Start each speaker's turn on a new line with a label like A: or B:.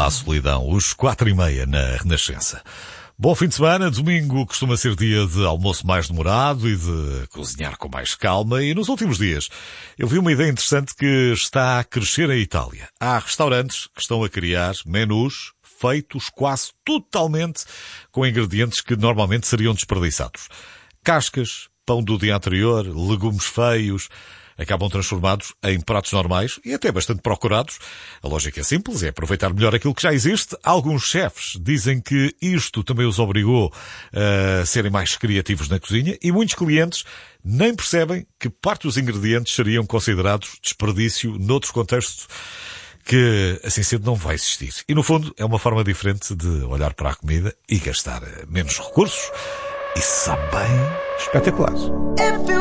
A: à solidão, os 4:30 na Renascença. Bom fim de semana, domingo costuma ser dia de almoço mais demorado e de cozinhar com mais calma, e nos últimos dias eu vi uma ideia interessante que está a crescer em Itália. Há restaurantes que estão a criar menus feitos quase totalmente com ingredientes que normalmente seriam desperdiçados. Cascas, pão do dia anterior, legumes feios, acabam transformados em pratos normais e até bastante procurados. A lógica é simples, é aproveitar melhor aquilo que já existe. Alguns chefes dizem que isto também os obrigou a serem mais criativos na cozinha e muitos clientes nem percebem que parte dos ingredientes seriam considerados desperdício noutros contextos que assim cedo não vai existir. E no fundo é uma forma diferente de olhar para a comida e gastar menos recursos e sabe bem espetacular.